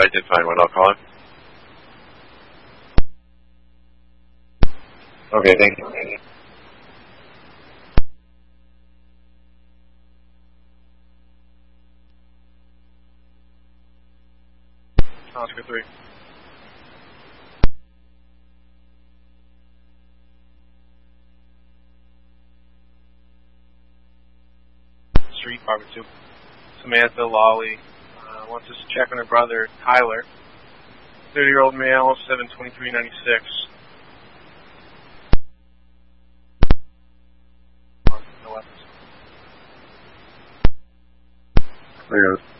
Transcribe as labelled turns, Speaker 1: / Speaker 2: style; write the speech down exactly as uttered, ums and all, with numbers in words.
Speaker 1: I did find one. I'll call him. Okay, thank you.
Speaker 2: Oscar three. Street, Barber two. Samantha Lawley uh, wants us to check on her brother, Tyler. thirty-year-old male, seven twenty-three ninety-six. No weapons.
Speaker 1: There goes.